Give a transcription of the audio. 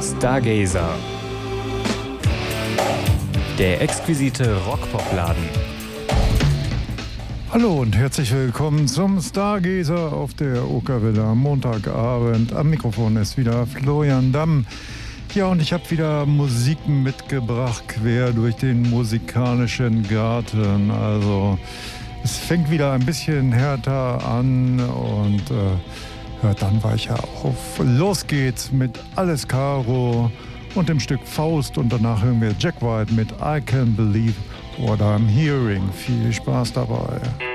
Stargazer. Der exquisite Rockpopladen. Hallo und herzlich willkommen zum Stargazer auf der Okerwelle am Montagabend. Am Mikrofon ist wieder Florian Damm. Ja, und ich habe wieder Musik mitgebracht, quer durch den musikalischen Garten. Also es fängt wieder ein bisschen härter an und dann war ich ja auf. Los geht's mit Alles Caro und dem Stück Faust und danach hören wir Jack White mit I Can't Believe What I'm Hearing. Viel Spaß dabei.